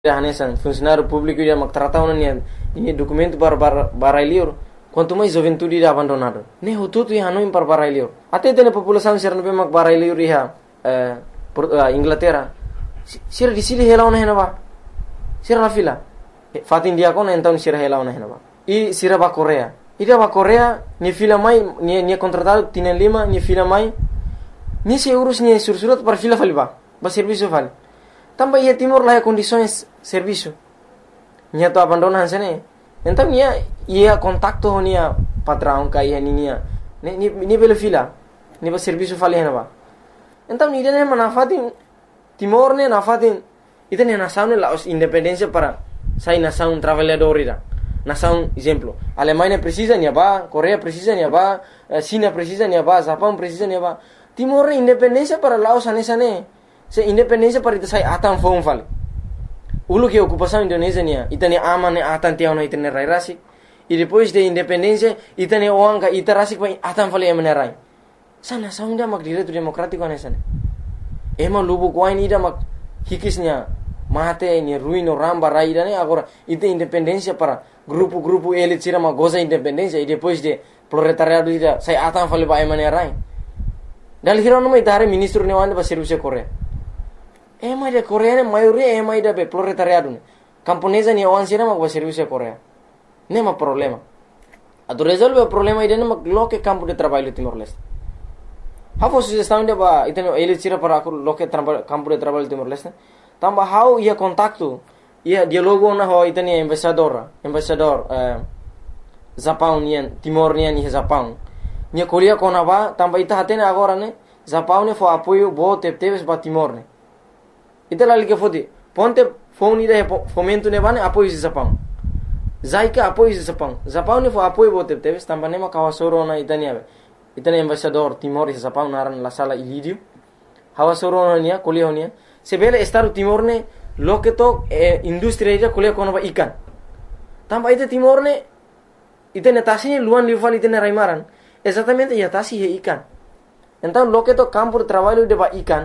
Hanesan, funcionário público ia tratar ini documento para baralhar. Quanto mais juventude ia abandonado. Nem o tudo ia não para baralhar. Até tem a população ser não mak baralhar ia Inglaterra. Sira di sini helau na ba. Sira na fila. Fatin dia kona então sira helau na ba. E sira ba Korea. Ida ba Korea ni fila mai ni contratado tienen lima ni fila mai. Ni se urus ni sursurat para fila faliba. Ba serviço vale. Também ia Timor lá condições serviço. Nia to abandonan sene. Então ia contacto nia patrão kai nia ni bela fila. Ni ba serviço fali ba. Então ni dene manafatin Timor ne nafatin ita ne nação ne la independência para sai nação trabalhador ira. Nação exemplo. Alemanha precisa nia ba, Coreia precisa nia ba, China precisa nia ba, Japão precisa nia ba. Timor independência para Laos anesane. Se independência para ita sai atan fong fali. Ulu que ocupação Indonésia nia, ita ne aman ne atan tiao na ita ne rai rasik. E depois de independência, ita ne oanga ita rasik pa atan fali emane rai. Sa nação ida mak direito democrático anesane. Ema lubu kuain ida mak hikisnya mate ni ruino ramba rai ida ne agora ita independência para grupo elite sira mak goza independência e depois de proletariado ida sai atan fali pa emane rai. Dal hiro no mai tare ministro ne wanda ba serviço Korea. Ema de Korea ne maioria ema ida be proletariado ne. Camponesa ni awan sira mak ba serviço Korea. Nema problema. Ado resolve o problema ida ne mak loke campo de trabalho Timor-Leste. Hau sugestão de ba itano ele tira para loke campo de trabalho Timor-Leste. Tamba hau ia contacto ia dialogo na ho itani embaixador Japão nian Timor nian ni Japão. Nia Korea kona ba tamba ita hatene agora ne Japão ne fo apoio bo teves ba Timor ne. Ita lali que fodi ponte phone ida fomento ne bane apoio de Japão. Zaika apoio de Japão. Japão ne fo apoio bo teves tamba ne ma kawasoro na itania. Itane embaixador Timor e Japão naran la sala ilidio. Hawasoro nia Korea nia. Sebele estado Timor ne loketo industria ida Korea kono ba ikan. Tamba ita Timor ne itane tasine luan livali itane raimaran. Exatamente ia tasi he ikan. Então loketo campo de trabalho de ba ikan.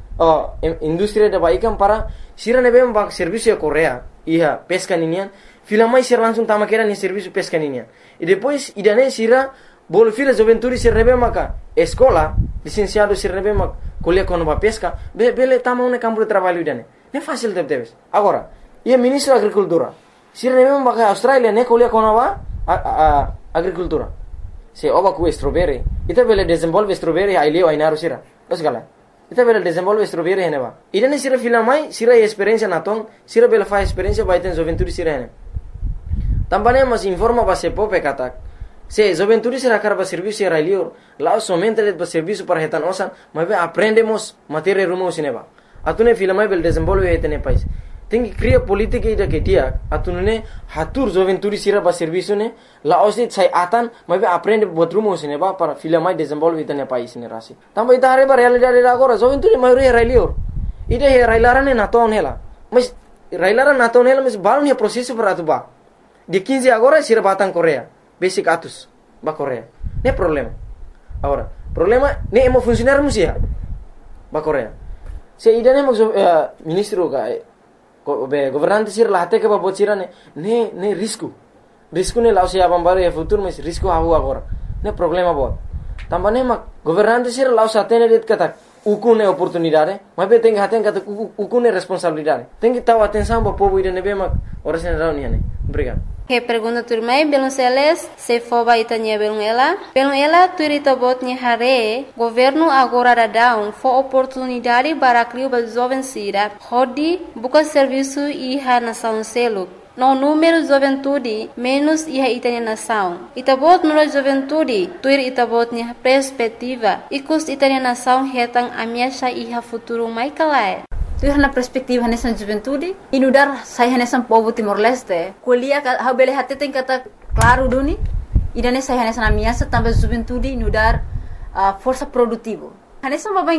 Industria de ba ikan para sira ne bem ba serviço de Korea. Ia pesca ninian. Fila mais sira langsung tamakera ni serviço pesca ninian. E depois idane sira bolo fila juventude sira bem maka escola licenciado sira bem mak kuliah kono ba pesca bele tama ne campo de trabalho idane. Ne fácil deves. Agora, ia ministro da agricultura. Sira ne bem maka Australia ne kuliah kono ba agricultura. Se oba ku strawberry ita bele desenvolve strawberry aileo ainaru sira dos gala ita bele desenvolve strawberry heneba ida ne sira fila mai sira experiência naton sira bele fa experiência ba iten juventude sira hene tambane mas informa ba se pope katak se juventude sira karba serviço sira aileo lá somente le ba serviço para hetan osan mas aprendemos matéria rumo sineba atune fila mai bele desenvolve hetene pais tengi cria politika ida ke dia atunune hatur juventude sira ba serviço ne la osit sai atan mas aprende buat rumo sine ba para fila mai desenvolve itane país ne rasi tamba ita are ba realidade agora juventude maioria railior ida he railarane naton hela mas railara naton hela mas baru ne processo para atuba de 15 agora sira batang Korea basic atus ba Korea ne problema agora problema ne emo funcionar musia ba Korea se ida ne ministro ga governante sir lahte ke babot sira ne risco ne lao se abambare e futuro mas risco hahu agora ne problema bot tambane mak governante sir lao satene det kata ukune oportunidade mas be tenga haten kata ukune responsabilidade tengi tahu atenção ba povo ida ne be mak ora sen rauni ne obrigado. Que pergunta turmai belum seles se foba itanya belum ela turita botnya hare governo agora dadão fo oportunidade para criar ba jovem sira hodi buka serviço iha nação selo no número juventude menos iha itanya nação itabot no juventude tuir itabotnya perspectiva ikus itanya nação hetang amiasha iha futuro mai kalai. Tu na perspektiva nessa juventude inudar saya nessa povo Timor-Leste kuliah ha bele hatte tem kata claro duni idane saya nessa na minha também juventude inudar força produtivo nessa babang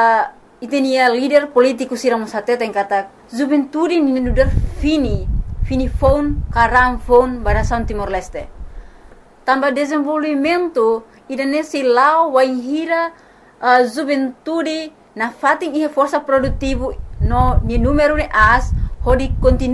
itenia líder político siramos hatte tem kata juventude inudar fini phone karam phone barasan Timor-Leste também desenvolvimento idane silau waihira juventude na fatin ihe força produtivo no ni número ne as Rodi continua